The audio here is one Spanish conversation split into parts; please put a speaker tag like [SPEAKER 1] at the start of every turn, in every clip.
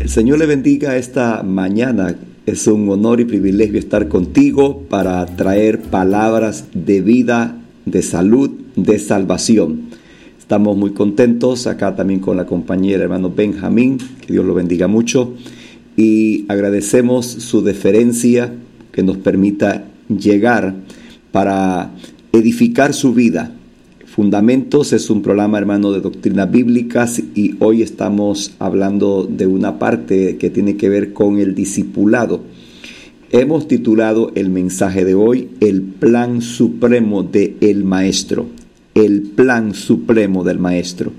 [SPEAKER 1] El Señor le bendiga esta mañana. Es un honor y privilegio estar contigo para traer palabras de vida, de salud, de salvación. Estamos muy contentos acá también con la compañera hermano Benjamín, que Dios lo bendiga mucho, y agradecemos su deferencia que nos permita llegar para edificar su vida. Fundamentos es un programa, hermano, de doctrinas bíblicas, y hoy estamos hablando de una parte que tiene que ver con el discipulado. Hemos titulado el mensaje de hoy, el plan supremo del Maestro. El plan supremo del Maestro.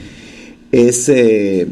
[SPEAKER 1] Es de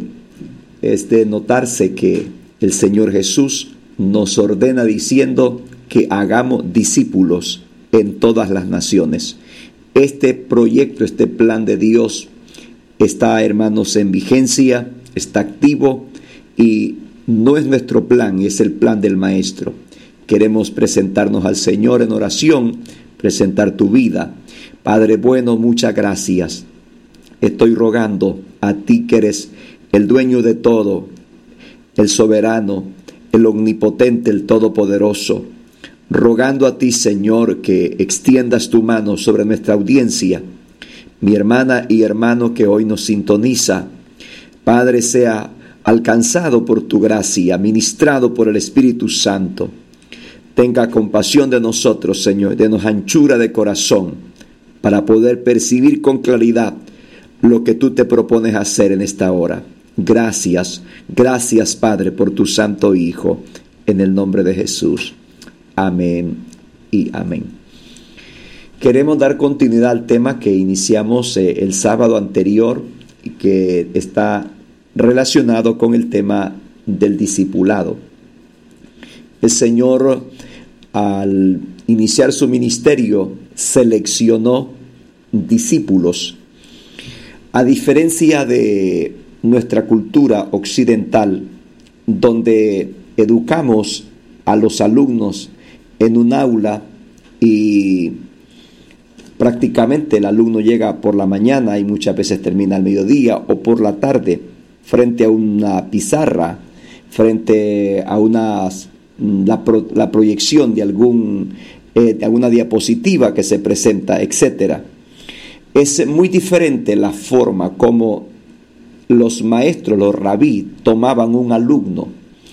[SPEAKER 1] notarse que el Señor Jesús nos ordena diciendo que hagamos discípulos en todas las naciones. Este proyecto, este plan de Dios está, hermanos, en vigencia, está activo, y no es nuestro plan, es el plan del Maestro. Queremos presentarnos al Señor en oración, presentar tu vida. Padre bueno, muchas gracias. Estoy rogando a ti que eres el dueño de todo, el soberano, el omnipotente, el todopoderoso. Rogando a ti, Señor, que extiendas tu mano sobre nuestra audiencia. Mi hermana y hermano que hoy nos sintoniza, Padre, sea alcanzado por tu gracia, ministrado por el Espíritu Santo. Tenga compasión de nosotros, Señor, denos anchura de corazón para poder percibir con claridad lo que tú te propones hacer en esta hora. Gracias, gracias, Padre, por tu Santo Hijo, en el nombre de Jesús. Amén y amén. Queremos dar continuidad al tema que iniciamos el sábado anterior, y que está relacionado con el tema del discipulado. El Señor, al iniciar su ministerio, seleccionó discípulos. A diferencia de nuestra cultura occidental, donde educamos a los alumnos en un aula y prácticamente el alumno llega por la mañana y muchas veces termina al mediodía o por la tarde frente a una pizarra, frente a la proyección de alguna diapositiva que se presenta, etc. Es muy diferente la forma como los maestros, los rabí, tomaban un alumno.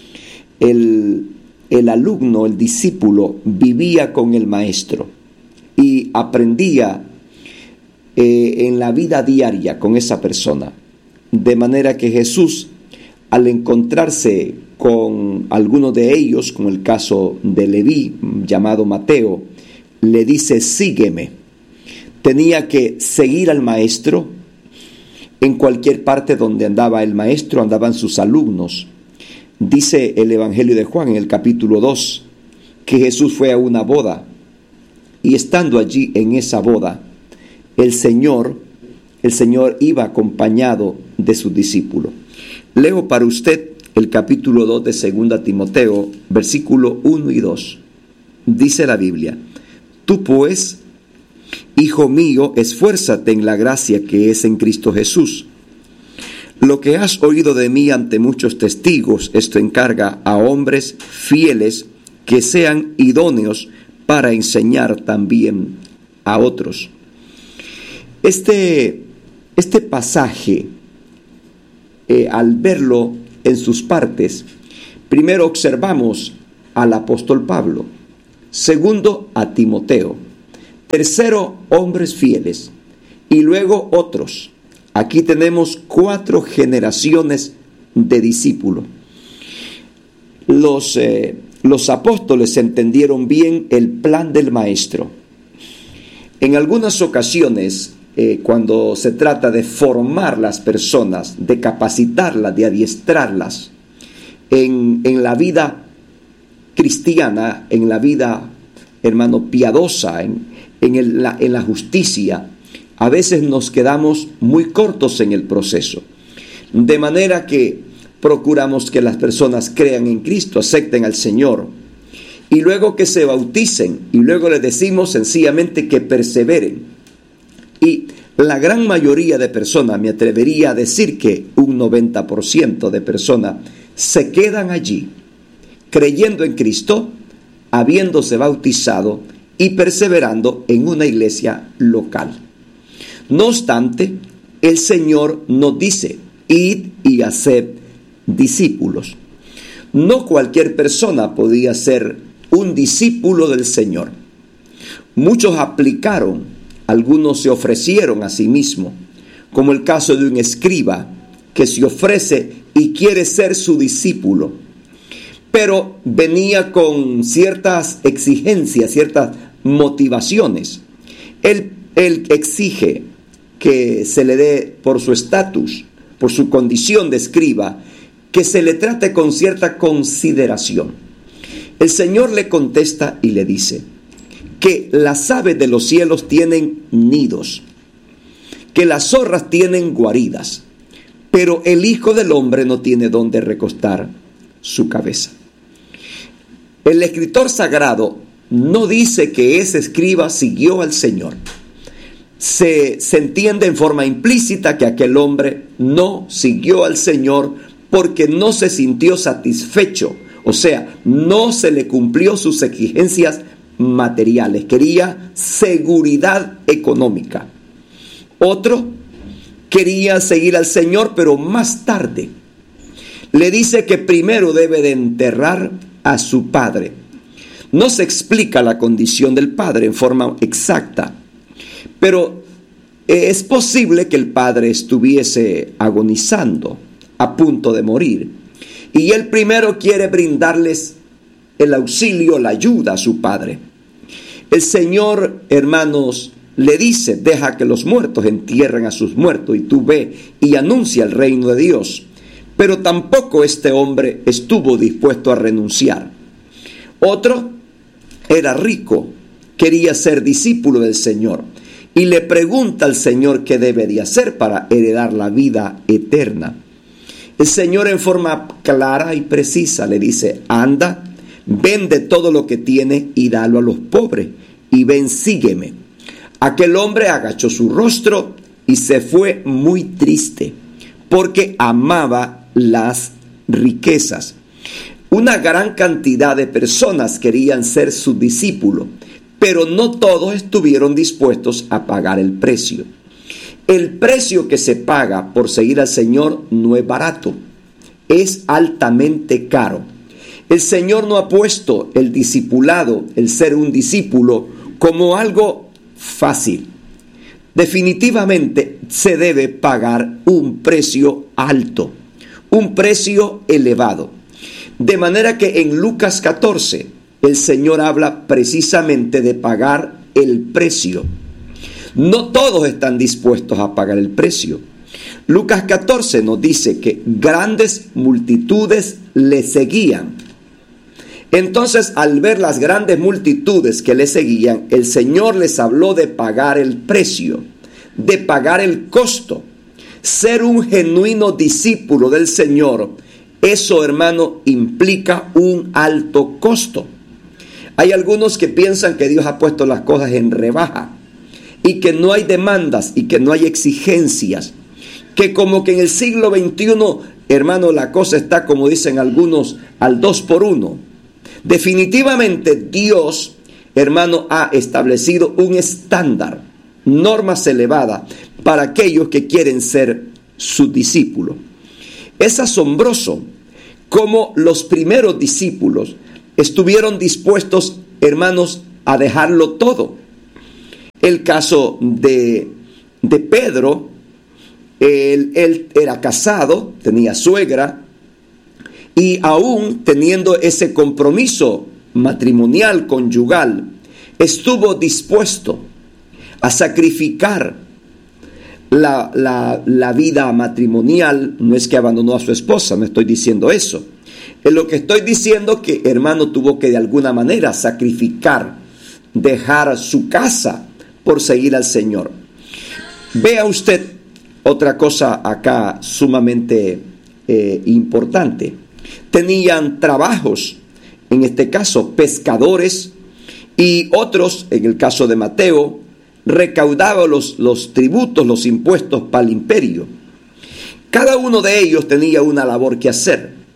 [SPEAKER 1] El alumno, el discípulo, vivía con el maestro y aprendía en la vida diaria con esa persona. De manera que Jesús, al encontrarse con alguno de ellos, como el caso de Leví, llamado Mateo, le dice: sígueme. Tenía que seguir al maestro. En cualquier parte donde andaba el maestro, andaban sus alumnos. Dice el Evangelio de Juan en el capítulo 2 que Jesús fue a una boda, y estando allí en esa boda, el Señor iba acompañado de sus discípulos. Leo para usted el capítulo 2 de 2 Timoteo, versículo 1 y 2. Dice la Biblia: tú pues, hijo mío, esfuérzate en la gracia que es en Cristo Jesús. Lo que has oído de mí ante muchos testigos, esto encarga a hombres fieles que sean idóneos para enseñar también a otros. Este pasaje, al verlo en sus partes, primero observamos al apóstol Pablo, segundo a Timoteo, tercero hombres fieles, y luego otros. Aquí tenemos 4 generaciones de discípulos. Los apóstoles entendieron bien el plan del maestro. En algunas ocasiones, cuando se trata de formar las personas, de capacitarlas, de adiestrarlas en la vida cristiana, en la vida, hermano, piadosa, en la justicia, a veces nos quedamos muy cortos en el proceso. De manera que procuramos que las personas crean en Cristo, acepten al Señor, y luego que se bauticen, y luego les decimos sencillamente que perseveren. Y la gran mayoría de personas, me atrevería a decir que un 90% de personas, se quedan allí, creyendo en Cristo, habiéndose bautizado y perseverando en una iglesia local. No obstante, el Señor nos dice: id y haced discípulos. No cualquier persona podía ser un discípulo del Señor. Muchos aplicaron, algunos se ofrecieron a sí mismos, como el caso de un escriba que se ofrece y quiere ser su discípulo, pero venía con ciertas exigencias, ciertas motivaciones. Él exige que se le dé, por su estatus, por su condición de escriba, que se le trate con cierta consideración. El Señor le contesta y le dice que las aves de los cielos tienen nidos, que las zorras tienen guaridas, pero el Hijo del Hombre no tiene dónde recostar su cabeza. El escritor sagrado no dice que ese escriba siguió al Señor. Se entiende en forma implícita que aquel hombre no siguió al Señor porque no se sintió satisfecho, o sea, no se le cumplió sus exigencias materiales, quería seguridad económica. Otro quería seguir al Señor, pero más tarde. Le dice que primero debe de enterrar a su padre. No se explica la condición del padre en forma exacta, pero es posible que el padre estuviese agonizando, a punto de morir, y él primero quiere brindarles el auxilio, la ayuda a su padre. El Señor, hermanos, le dice: deja que los muertos entierren a sus muertos y tú ve y anuncia el reino de Dios. Pero tampoco este hombre estuvo dispuesto a renunciar. Otro era rico, quería ser discípulo del Señor y le pregunta al Señor qué debe de hacer para heredar la vida eterna. El Señor, en forma clara y precisa, le dice: anda, vende todo lo que tienes y dalo a los pobres, y ven, sígueme. Aquel hombre agachó su rostro y se fue muy triste, porque amaba las riquezas. Una gran cantidad de personas querían ser sus discípulos, pero no todos estuvieron dispuestos a pagar el precio. El precio que se paga por seguir al Señor no es barato, es altamente caro. El Señor no ha puesto el discipulado, el ser un discípulo, como algo fácil. Definitivamente se debe pagar un precio alto, un precio elevado. De manera que en Lucas 14 el Señor habla precisamente de pagar el precio. No todos están dispuestos a pagar el precio. Lucas 14 nos dice que grandes multitudes le seguían. Entonces, al ver las grandes multitudes que le seguían, el Señor les habló de pagar el precio, de pagar el costo. Ser un genuino discípulo del Señor, eso, hermano, implica un alto costo. Hay algunos que piensan que Dios ha puesto las cosas en rebaja y que no hay demandas y que no hay exigencias, que como que en el siglo XXI, hermano, la cosa está, como dicen algunos, al 2x1. Definitivamente Dios, hermano, ha establecido un estándar, normas elevadas para aquellos que quieren ser sus discípulos. Es asombroso cómo los primeros discípulos estuvieron dispuestos, hermanos, a dejarlo todo. El caso de Pedro, él era casado, tenía suegra, y aún teniendo ese compromiso matrimonial, conyugal, estuvo dispuesto a sacrificar la vida matrimonial. No es que abandonó a su esposa, no estoy diciendo eso. En lo que estoy diciendo que, hermano, tuvo que de alguna manera sacrificar, dejar su casa por seguir al Señor. Vea usted otra cosa acá sumamente importante. Tenían trabajos, en este caso pescadores, y otros, en el caso de Mateo, recaudaban los tributos, los impuestos para el imperio. Cada uno de ellos tenía una labor que hacer.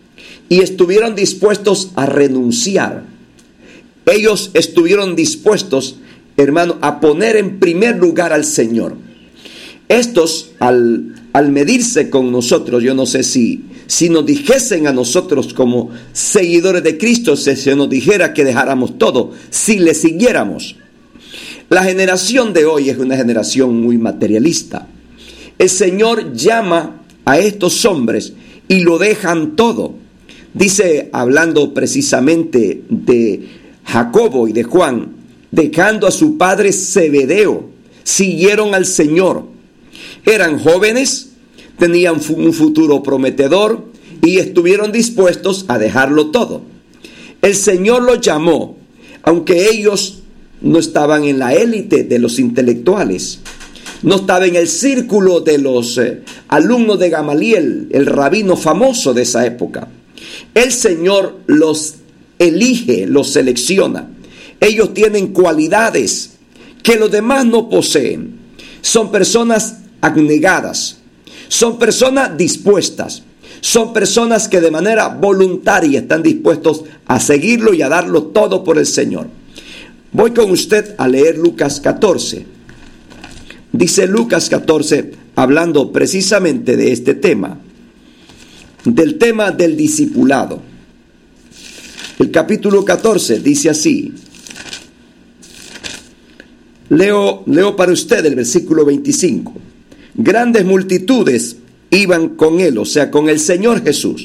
[SPEAKER 1] y estuvieron dispuestos a renunciar. Ellos estuvieron dispuestos, hermano, a poner en primer lugar al Señor. Estos, al medirse con nosotros, yo no sé si nos dijesen a nosotros como seguidores de Cristo, se nos dijera que dejáramos todo, si le siguiéramos. La generación de hoy es una generación muy materialista. El Señor llama a estos hombres y lo dejan todo. Dice, hablando precisamente de Jacobo y de Juan, dejando a su padre Zebedeo, siguieron al Señor. Eran jóvenes, tenían un futuro prometedor y estuvieron dispuestos a dejarlo todo. El Señor los llamó, aunque ellos no estaban en la élite de los intelectuales, no estaban en el círculo de los alumnos de Gamaliel, el rabino famoso de esa época. El Señor los elige, los selecciona. Ellos tienen cualidades que los demás no poseen. Son personas abnegadas, son personas dispuestas, son personas que de manera voluntaria están dispuestos a seguirlo y a darlo todo por el Señor. Voy con usted a leer Lucas 14. Dice Lucas 14, hablando precisamente de este tema, del tema del discipulado. El capítulo 14 dice así. Leo para usted el versículo 25. Grandes multitudes iban con él, o sea, con el Señor Jesús.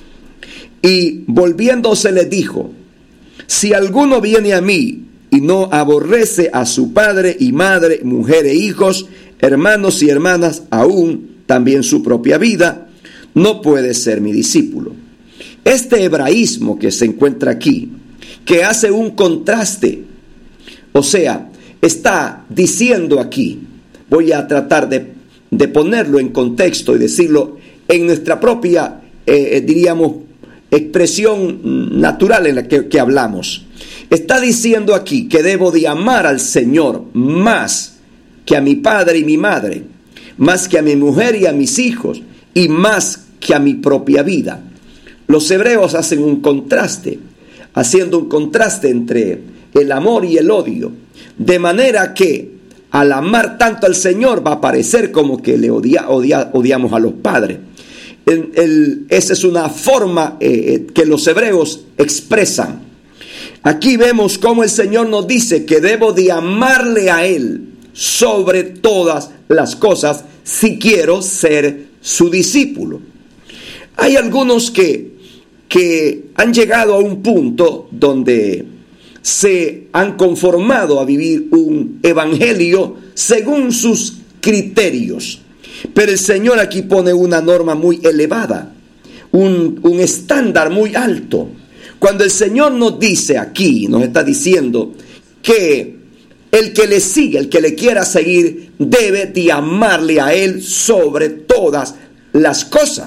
[SPEAKER 1] Y volviéndose les dijo: si alguno viene a mí y no aborrece a su padre y madre, mujer e hijos, hermanos y hermanas, aún también su propia vida, no puede ser mi discípulo. Este hebraísmo que se encuentra aquí, que hace un contraste, o sea, está diciendo aquí, voy a tratar de ponerlo en contexto y decirlo en nuestra propia, diríamos, expresión natural en la que hablamos. Está diciendo aquí que debo de amar al Señor más que a mi padre y mi madre, más que a mi mujer y a mis hijos, y más que a mi propia vida. Los hebreos hacen un contraste, haciendo un contraste entre el amor y el odio, de manera que al amar tanto al Señor va a parecer como que le odiamos a los padres. Esa es una forma que los hebreos expresan. Aquí vemos cómo el Señor nos dice que debo de amarle a Él sobre todas las cosas si quiero ser su discípulo. Hay algunos que han llegado a un punto donde se han conformado a vivir un evangelio según sus criterios. Pero el Señor aquí pone una norma muy elevada, un estándar muy alto. Cuando el Señor nos dice aquí, nos está diciendo que el que le sigue, el que le quiera seguir, debe de amarle a Él sobre todas las cosas.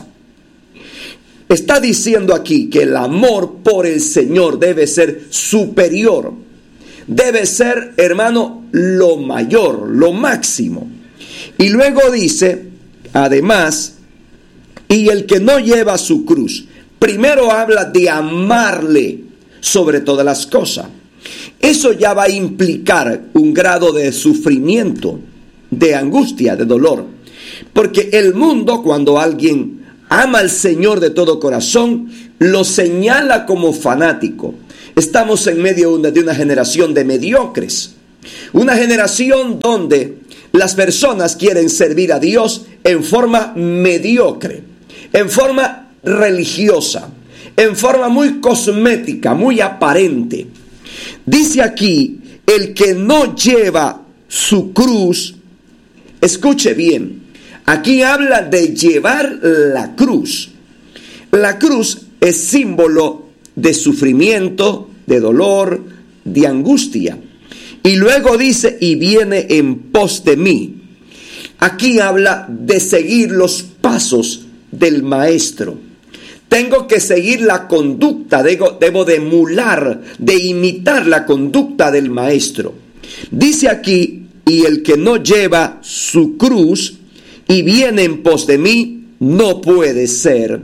[SPEAKER 1] Está diciendo aquí que el amor por el Señor debe ser superior. Debe ser, hermano, lo mayor, lo máximo. Y luego dice, además, y el que no lleva su cruz. Primero habla de amarle sobre todas las cosas. Eso ya va a implicar un grado de sufrimiento, de angustia, de dolor. Porque el mundo, cuando alguien ama al Señor de todo corazón, lo señala como fanático. Estamos en medio de una generación de mediocres. Una generación donde las personas quieren servir a Dios en forma mediocre, en forma religiosa, en forma muy cosmética, muy aparente. Dice aquí, el que no lleva su cruz, escuche bien, aquí habla de llevar la cruz. La cruz es símbolo de sufrimiento, de dolor, de angustia. Y luego dice, y viene en pos de mí. Aquí habla de seguir los pasos del maestro. Tengo que seguir la conducta, debo de emular, de imitar la conducta del maestro. Dice aquí, y el que no lleva su cruz y viene en pos de mí, no puede ser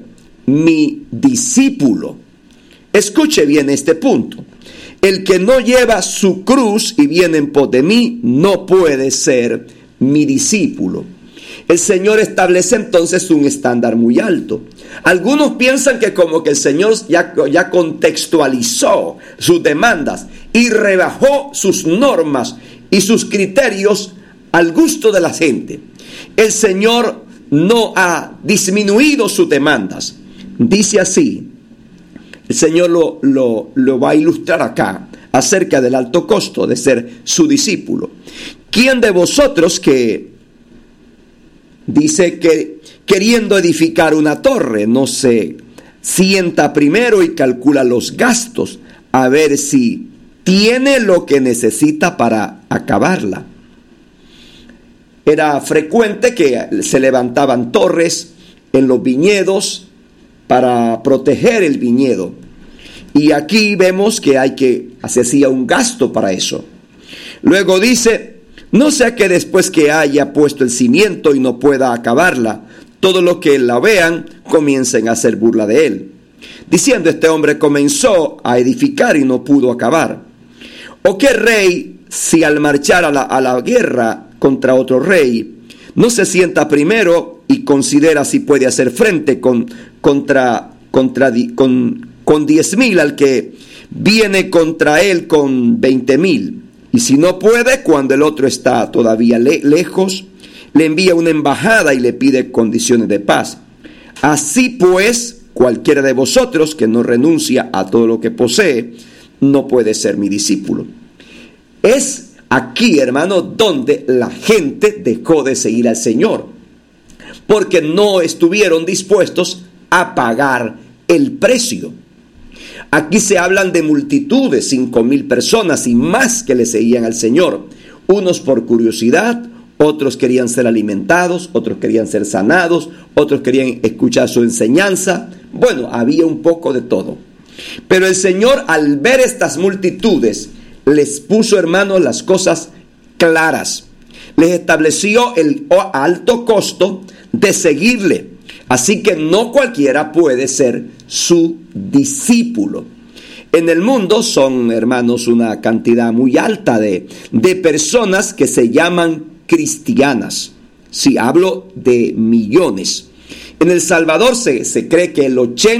[SPEAKER 1] mi discípulo. Escuche bien este punto. El que no lleva su cruz y viene en pos de mí, no puede ser mi discípulo. El Señor establece entonces un estándar muy alto. Algunos piensan que como que el Señor ya contextualizó sus demandas y rebajó sus normas y sus criterios al gusto de la gente. El Señor no ha disminuido sus demandas. Dice así, el Señor lo va a ilustrar acá, acerca del alto costo de ser su discípulo. ¿Quién de vosotros que dice que queriendo edificar una torre no se sienta primero y calcula los gastos a ver si tiene lo que necesita para acabarla? Era frecuente que se levantaban torres en los viñedos para proteger el viñedo. Y aquí vemos que se hacía un gasto para eso. Luego dice, no sea que después que haya puesto el cimiento y no pueda acabarla, todos los que la vean comiencen a hacer burla de él, diciendo, este hombre comenzó a edificar y no pudo acabar. ¿O qué rey, si al marchar a la guerra contra otro rey, no se sienta primero y considera si puede hacer frente con 10,000 al que viene contra él con 20,000? Y si no puede, cuando el otro está todavía lejos, le envía una embajada y le pide condiciones de paz. Así pues, cualquiera de vosotros que no renuncia a todo lo que posee, no puede ser mi discípulo. Es aquí, hermano, donde la gente dejó de seguir al Señor, porque no estuvieron dispuestos a pagar el precio. Aquí se hablan de multitudes, 5,000 personas y más que le seguían al Señor. Unos por curiosidad, otros querían ser alimentados, otros querían ser sanados, otros querían escuchar su enseñanza. Bueno, había un poco de todo. Pero el Señor, al ver estas multitudes, les puso, hermanos, las cosas claras. Les estableció el alto costo de seguirle. Así que no cualquiera puede ser su discípulo. En el mundo son, hermanos, una cantidad muy alta de personas que se llaman cristianas. Sí, hablo de millones. En El Salvador se cree que el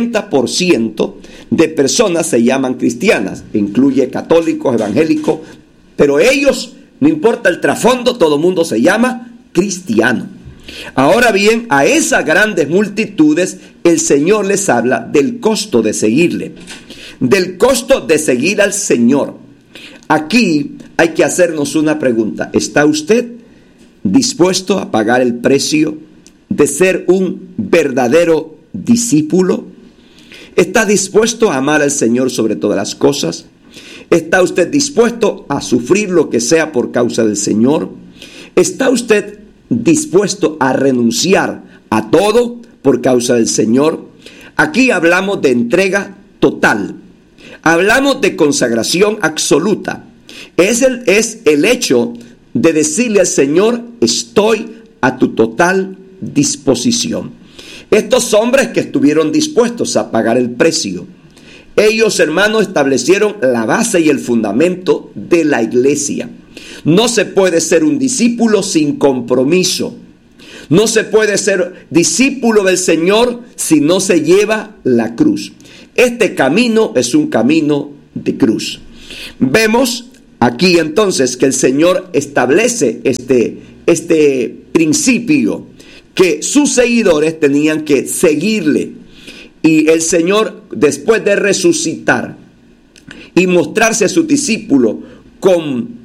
[SPEAKER 1] 80% de personas se llaman cristianas. Incluye católicos, evangélicos, pero ellos, no importa el trasfondo, todo el mundo se llama cristiano. Ahora bien, a esas grandes multitudes el Señor les habla del costo de seguirle, del costo de seguir al Señor. Aquí hay que hacernos una pregunta. ¿Está usted dispuesto a pagar el precio de ser un verdadero discípulo? ¿Está dispuesto a amar al Señor sobre todas las cosas? ¿Está usted dispuesto a sufrir lo que sea por causa del Señor? ¿Está usted dispuesto a renunciar a todo por causa del Señor? Aquí hablamos de entrega total. Hablamos de consagración absoluta. Es el hecho de decirle al Señor, estoy a tu total disposición. Estos hombres que estuvieron dispuestos a pagar el precio, ellos, hermanos, establecieron la base y el fundamento de la iglesia. No se puede ser un discípulo sin compromiso. No se puede ser discípulo del Señor si no se lleva la cruz. Este camino es un camino de cruz. Vemos aquí entonces que el Señor establece este principio, que sus seguidores tenían que seguirle. Y el Señor, después de resucitar y mostrarse a sus discípulos con